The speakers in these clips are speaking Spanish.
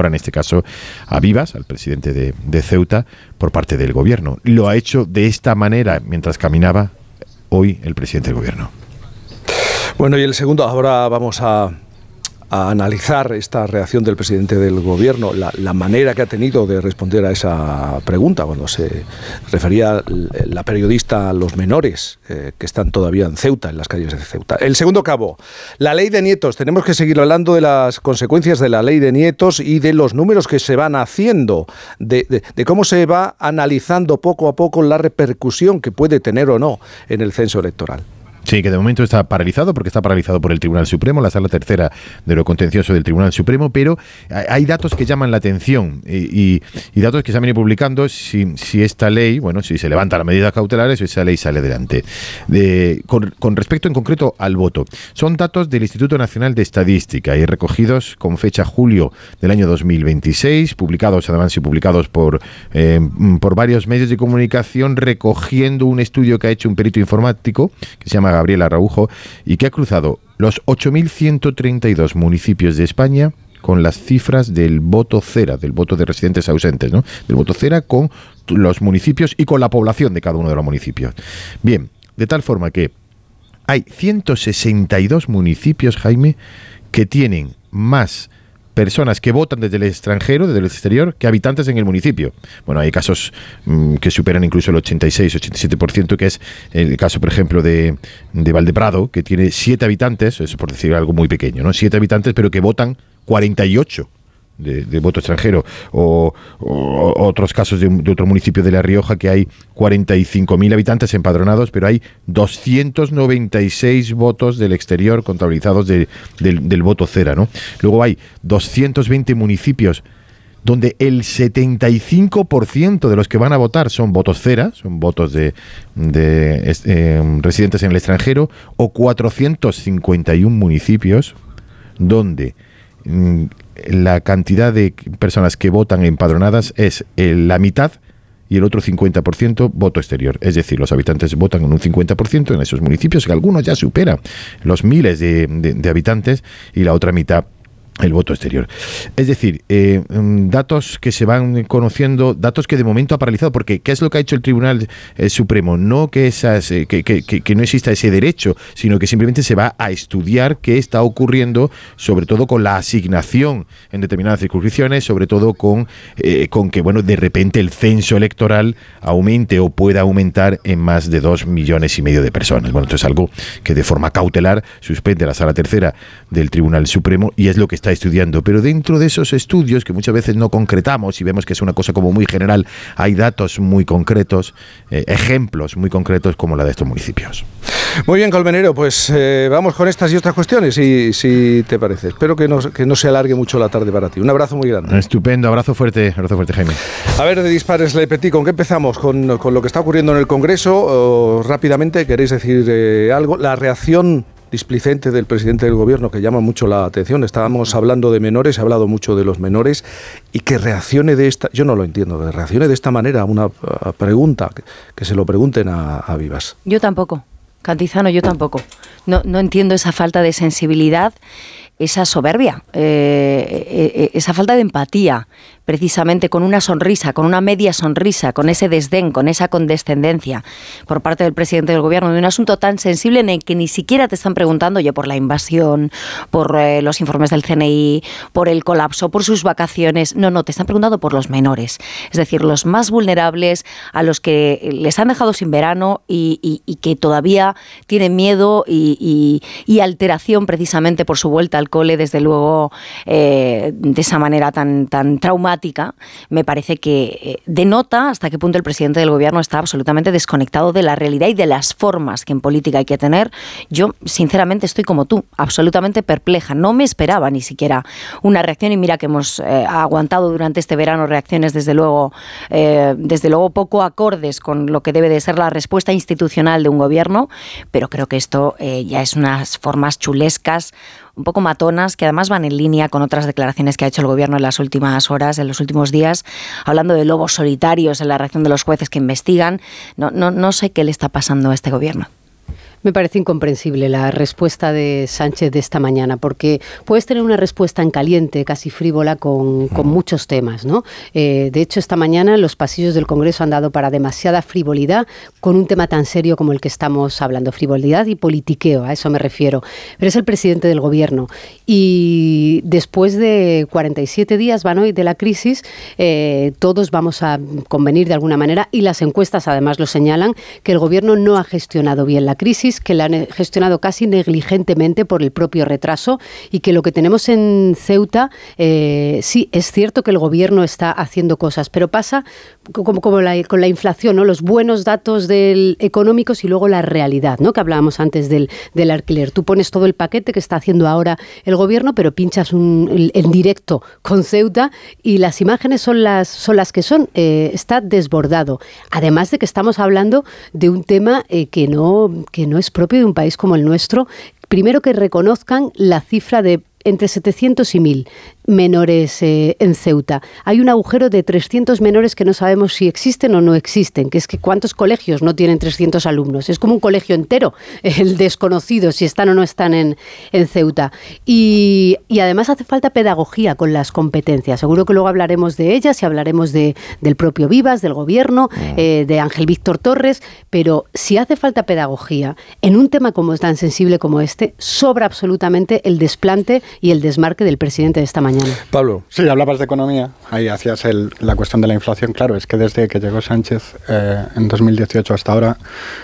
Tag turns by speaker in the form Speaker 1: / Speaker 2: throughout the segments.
Speaker 1: ahora en este caso a Vivas, al presidente de Ceuta, por parte del gobierno. Lo ha hecho de esta manera mientras caminaba hoy el presidente del gobierno.
Speaker 2: Bueno, y el segundo, ahora vamos a analizar esta reacción del presidente del gobierno, la manera que ha tenido de responder a esa pregunta cuando se refería la periodista a los menores que están todavía en Ceuta, en las calles de Ceuta. El segundo cabo, la ley de nietos. Tenemos que seguir hablando de las consecuencias de la ley de nietos y de los números que se van haciendo, de cómo se va analizando poco a poco la repercusión que puede tener o no en el censo electoral.
Speaker 1: Sí, que de momento está paralizado, porque está paralizado por el Tribunal Supremo, la Sala Tercera de lo Contencioso del Tribunal Supremo, pero hay datos que llaman la atención y datos que se han venido publicando si esta ley, bueno, si se levantan las medidas cautelares o esa ley sale adelante. Con respecto en concreto al voto, son datos del Instituto Nacional de Estadística y recogidos con fecha julio del año 2026, publicados por varios medios de comunicación, recogiendo un estudio que ha hecho un perito informático que se llama Gabriel Araujo, y que ha cruzado los 8.132 municipios de España con las cifras del voto cera, del voto de residentes ausentes, ¿no? Del voto cera con los municipios y con la población de cada uno de los municipios. Bien, de tal forma que hay 162 municipios, Jaime, que tienen más personas que votan desde el extranjero, desde el exterior, que habitantes en el municipio. Bueno, hay casos que superan incluso el 86-87%, que es el caso, por ejemplo, de Valdeprado, que tiene 7 habitantes, eso por decir algo muy pequeño, ¿no? 7 habitantes, pero que votan 48 de voto extranjero, o otros casos de otro municipio de La Rioja que hay 45.000 habitantes empadronados, pero hay 296 votos del exterior contabilizados del voto cera, ¿no? Luego hay 220 municipios donde el 75% de los que van a votar son votos cera, son votos de residentes en el extranjero, o 451 municipios donde la cantidad de personas que votan empadronadas es la mitad y el otro 50% voto exterior. Es decir, los habitantes votan en un 50% en esos municipios, que algunos ya superan los miles de habitantes, y la otra mitad el voto exterior. Es decir, datos que se van conociendo, datos que de momento ha paralizado, porque ¿qué es lo que ha hecho el Tribunal Supremo? No que no exista ese derecho, sino que simplemente se va a estudiar qué está ocurriendo, sobre todo con la asignación en determinadas circunscripciones, sobre todo con que, bueno, de repente el censo electoral aumente o pueda aumentar en más de 2,5 millones de personas. Bueno, esto es algo que de forma cautelar suspende la Sala Tercera del Tribunal Supremo y es lo que está estudiando, pero dentro de esos estudios que muchas veces no concretamos y vemos que es una cosa como muy general, hay datos muy concretos, ejemplos muy concretos como la de estos municipios.
Speaker 2: Muy bien, Colmenero, pues vamos con estas y otras cuestiones, si te parece. Espero que no se alargue mucho la tarde para ti. Un abrazo muy grande.
Speaker 1: Estupendo, abrazo fuerte, Jaime.
Speaker 2: A ver, de Dispares Le Petit, ¿con qué empezamos? ¿Con lo que está ocurriendo en el Congreso? ¿O rápidamente queréis decir algo? La reacción displicente del presidente del gobierno, que llama mucho la atención. Estábamos hablando de menores, se ha hablado mucho de los menores, y que reaccione yo no lo entiendo, que reaccione de esta manera a una pregunta, que se lo pregunten a Vivas.
Speaker 3: Yo tampoco, Cantizano, yo tampoco. No entiendo esa falta de sensibilidad, esa soberbia, esa falta de empatía, precisamente con una sonrisa, con una media sonrisa, con ese desdén, con esa condescendencia por parte del presidente del gobierno de un asunto tan sensible en el que ni siquiera te están preguntando por la invasión, por los informes del CNI, por el colapso, por sus vacaciones. No, te están preguntando por los menores, es decir, los más vulnerables, a los que les han dejado sin verano y que todavía tienen miedo y alteración precisamente por su vuelta al cole, desde luego, de esa manera tan traumática. Me parece que denota hasta qué punto el presidente del gobierno está absolutamente desconectado de la realidad y de las formas que en política hay que tener. Yo, sinceramente, estoy como tú, absolutamente perpleja. No me esperaba ni siquiera una reacción, y mira que hemos aguantado durante este verano reacciones, desde luego poco acordes con lo que debe de ser la respuesta institucional de un gobierno, pero creo que esto ya es unas formas chulescas, un poco matonas, que además van en línea con otras declaraciones que ha hecho el gobierno en las últimas horas, en los últimos días, hablando de lobos solitarios en la reacción de los jueces que investigan. No sé qué le está pasando a este gobierno.
Speaker 4: Me parece incomprensible la respuesta de Sánchez de esta mañana, porque puedes tener una respuesta en caliente, casi frívola, con muchos temas, ¿no? De hecho, esta mañana los pasillos del Congreso han dado para demasiada frivolidad con un tema tan serio como el que estamos hablando. Frivolidad y politiqueo, a eso me refiero. Pero es el presidente del Gobierno. Y después de 47 días, van hoy, de la crisis, todos vamos a convenir de alguna manera, y las encuestas además lo señalan, que el Gobierno no ha gestionado bien la crisis, que la han gestionado casi negligentemente por el propio retraso, y que lo que tenemos en Ceuta, sí, es cierto que el Gobierno está haciendo cosas, pero pasa como con la inflación, ¿no? Los buenos datos económicos y luego la realidad, ¿no? Que hablábamos antes del alquiler. Tú pones todo el paquete que está haciendo ahora el Gobierno, pero pinchas en directo con Ceuta y las imágenes son las que son. Está desbordado. Además de que estamos hablando de un tema que no es propio de un país como el nuestro. Primero, que reconozcan la cifra de entre 700 y 1.000 menores en Ceuta. Hay un agujero de 300 menores que no sabemos si existen o no existen, que es que ¿cuántos colegios no tienen 300 alumnos? Es como un colegio entero, el desconocido, si están o no están en Ceuta. Y además hace falta pedagogía con las competencias. Seguro que luego hablaremos de ellas y hablaremos del propio Vivas, del Gobierno, de Ángel Víctor Torres, pero si hace falta pedagogía en un tema como tan sensible como este, sobra absolutamente el desplante y el desmarque del presidente de esta mañana.
Speaker 2: Pablo.
Speaker 5: Sí, hablabas de economía, ahí hacías la cuestión de la inflación. Claro, es que desde que llegó Sánchez en 2018 hasta ahora,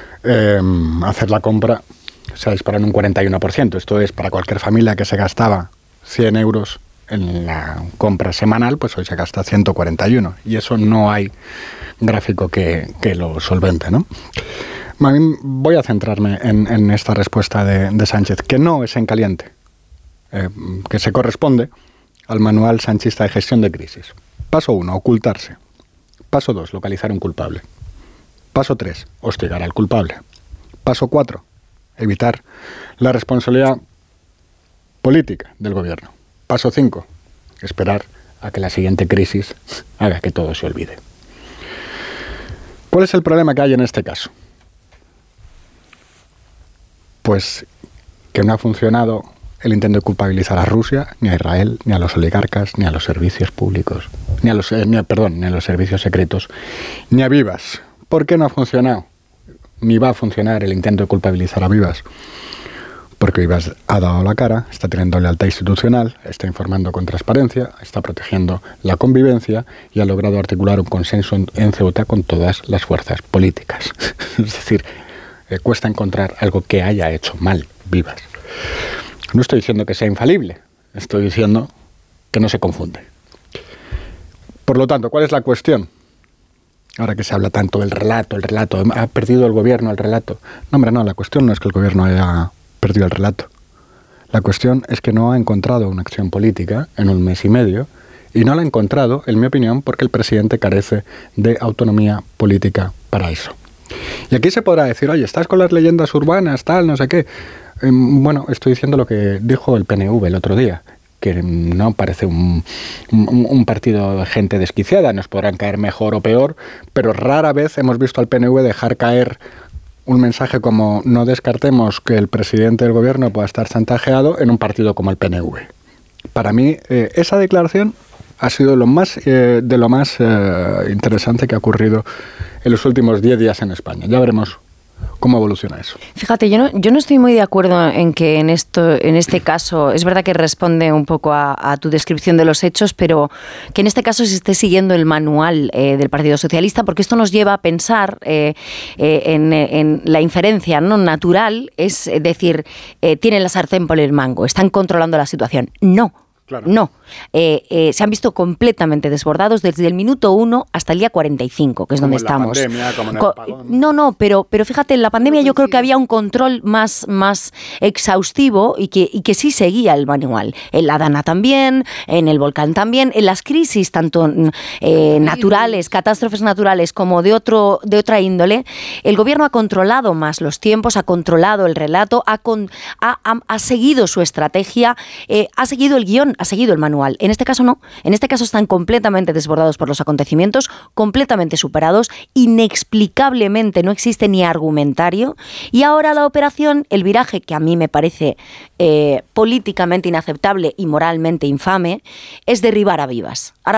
Speaker 5: hacer la compra se ha disparado en un 41%. Esto es, para cualquier familia que se gastaba 100 euros en la compra semanal, pues hoy se gasta 141. Y eso no hay gráfico que lo solvente, ¿no? A mí voy a centrarme en esta respuesta de Sánchez, que no es en caliente, que se corresponde al manual sanchista de gestión de crisis. Paso 1, ocultarse. Paso 2, localizar un culpable. Paso 3, hostigar al culpable. Paso 4, evitar la responsabilidad política del Gobierno. Paso 5, esperar a que la siguiente crisis haga que todo se olvide. ¿Cuál es el problema que hay en este caso? Pues que no ha funcionado el intento de culpabilizar a Rusia, ni a Israel, ni a los oligarcas, ni a los servicios públicos, ni a los servicios secretos, ni a Vivas. ¿Por qué no ha funcionado? Ni va a funcionar el intento de culpabilizar a Vivas. Porque Vivas ha dado la cara, está teniendo lealtad institucional, está informando con transparencia, está protegiendo la convivencia y ha logrado articular un consenso en Ceuta con todas las fuerzas políticas. Es decir, cuesta encontrar algo que haya hecho mal Vivas. No estoy diciendo que sea infalible, estoy diciendo que no se confunde. Por lo tanto, ¿cuál es la cuestión? Ahora que se habla tanto del relato, ha perdido el Gobierno el relato. No, hombre, no, la cuestión no es que el Gobierno haya perdido el relato. La cuestión es que no ha encontrado una acción política en un mes y medio, y no la ha encontrado, en mi opinión, porque el presidente carece de autonomía política para eso. Y aquí se podrá decir, oye, estás con las leyendas urbanas, tal, no sé qué. Bueno, estoy diciendo lo que dijo el PNV el otro día, que no parece un partido de gente desquiciada, nos podrán caer mejor o peor, pero rara vez hemos visto al PNV dejar caer un mensaje como no descartemos que el presidente del Gobierno pueda estar chantajeado en un partido como el PNV. Para mí, esa declaración ha sido de lo más interesante que ha ocurrido en los últimos 10 días en España. Ya veremos cómo evoluciona eso.
Speaker 3: Fíjate, yo no estoy muy de acuerdo en que en este caso, es verdad que responde un poco a tu descripción de los hechos, pero que en este caso se esté siguiendo el manual del Partido Socialista, porque esto nos lleva a pensar en la inferencia, ¿no?, natural, es decir, tienen la sartén por el mango, están controlando la situación. No. Claro. No, se han visto completamente desbordados desde el minuto 1 hasta el día 45, que es donde estamos. Pandemia, como en el apagón. Pero fíjate, en la pandemia yo creo que había un control más exhaustivo y que sí seguía el manual. En la Dana también, en el volcán también, en las crisis tanto naturales, catástrofes naturales como de otra índole, el Gobierno ha controlado más los tiempos, ha controlado el relato, ha seguido su estrategia, ha seguido el guión, ha seguido el manual. manual. En este caso no. En este caso están completamente desbordados por los acontecimientos, completamente superados, inexplicablemente no existe ni argumentario. Y ahora la operación, el viraje que a mí me parece políticamente inaceptable y moralmente infame, es derribar a vivas. Ahora